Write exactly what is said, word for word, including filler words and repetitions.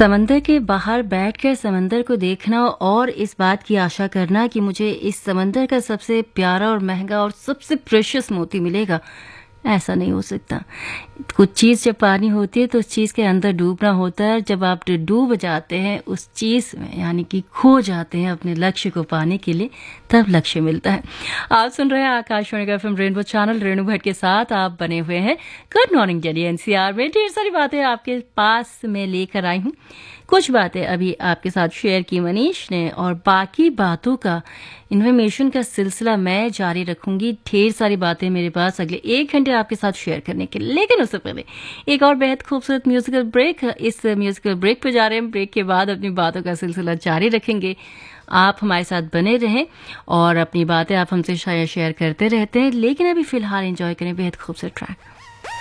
समंदर के बाहर बैठकर समंदर को देखना और इस बात की आशा करना कि मुझे इस समंदर का सबसे प्यारा और महंगा और सबसे प्रेशियस मोती मिलेगा, ऐसा नहीं हो सकता। कुछ चीज़ जब पानी होती है तो उस चीज़ के अंदर डूबना होता है। जब आप डूब जाते हैं उस चीज़ में, यानी कि खो जाते हैं अपने लक्ष्य को पाने के लिए, तब लक्ष्य मिलता है। आप सुन रहे हैं आकाशवाणी का FM rainbow channel, Renu Bhatt के साथ आप बने हुए हैं गुड मॉर्निंग दिल्ली एनसीआर में। ढेर सारी बातें आपके पास में लेकर आई हूँ। कुछ बातें अभी आपके साथ शेयर की मनीष ने, और बाकी बातों का इन्फॉर्मेशन का सिलसिला मैं जारी रखूंगी। ढेर सारी बातें मेरे पास अगले एक घंटे आपके साथ शेयर करने के लिए, लेकिन उससे पहले एक और बेहद खूबसूरत म्यूजिकल ब्रेक। इस म्यूजिकल ब्रेक पे जा रहे हैं। ब्रेक के बाद अपनी बातों का सिलसिला जारी रखेंगे। आप हमारे साथ बने रहें और अपनी बातें आप हमसे शायद शेयर करते रहते हैं, लेकिन अभी फिलहाल एंजॉय करें बेहद खूबसूरत ट्रैक।